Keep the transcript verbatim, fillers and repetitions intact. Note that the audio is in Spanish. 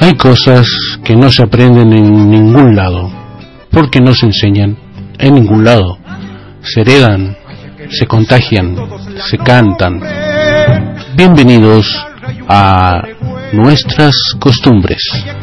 Hay cosas que no se aprenden en ningún lado, porque no se enseñan en ningún lado. Se heredan, se contagian, se cantan. Bienvenidos a Nuestras Costumbres.